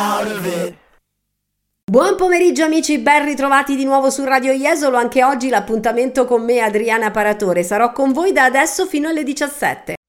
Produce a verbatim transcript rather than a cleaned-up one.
Buon pomeriggio amici, ben ritrovati di nuovo su Radio Jesolo. Anche oggi l'appuntamento con me, Adriana Paratore. Sarò con voi da adesso fino alle diciassette.